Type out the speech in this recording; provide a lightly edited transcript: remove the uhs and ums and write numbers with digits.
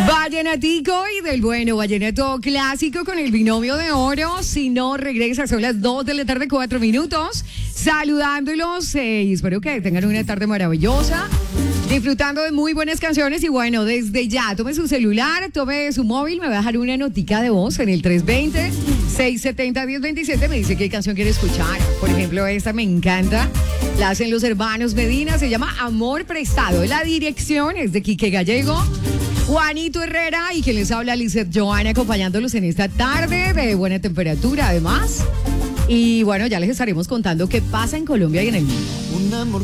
Vallenatico y del bueno, vallenato clásico con el binomio de oro. Si no regresa, son las 2 de la tarde, 4 minutos. Saludándolos y espero que tengan una tarde maravillosa. Disfrutando de muy buenas canciones y bueno, desde ya, tome su celular, tome su móvil, me va a dejar una notica de voz en el 320-670-1027, me dice qué canción quiere escuchar. Por ejemplo, esta me encanta, la hacen los hermanos Medina, se llama Amor Prestado. La dirección es de Quique Gallego, Juanito Herrera y quien les habla, Lizeth Joana, acompañándolos en esta tarde de buena temperatura además. Y bueno, ya les estaremos contando qué pasa en Colombia y en el mundo.